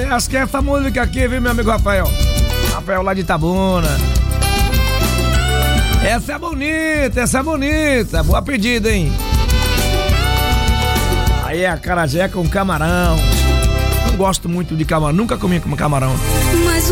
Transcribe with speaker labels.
Speaker 1: acho que é essa música aqui, viu, meu amigo Rafael? Rafael lá de Itabuna. Essa é bonita. Boa pedida, hein? Aí é acarajé com camarão. Não gosto muito de camarão, nunca comi com camarão.